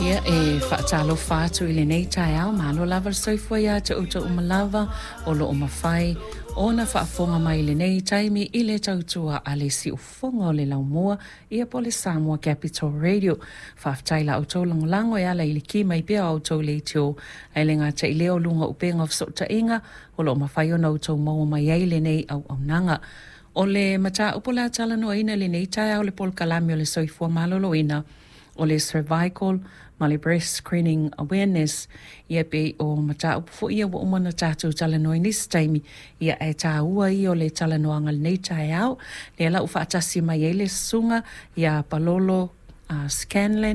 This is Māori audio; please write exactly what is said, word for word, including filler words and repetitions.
Ia e whaatalo whātu i le nei tai au malo lava soifua ia te uta umalawa o lo o mawhai o na whaafonga mai le nei taimi i le tautua a le si ufonga o le laumua ia po le Samoa Capital Radio. Whaaftaila au tō langolango e ala i le ki mai pia au tō le tio ai le ngā te i leo lunga upenga fsota inga o lo o mawhai o na au tō mau mai ai le nei au au nanga. O le mata upola tala no ina le nei tai au le pol kalami o le soifua malolo ina o le cervical ma le breast screening awareness ia pe o mata upo ia wa umana tatu talanoa nis taimi ia e tā ua i o le talanoa ngal nei tai au le ala ufa atasi mai ele sunga ia palolo uh, Scanlan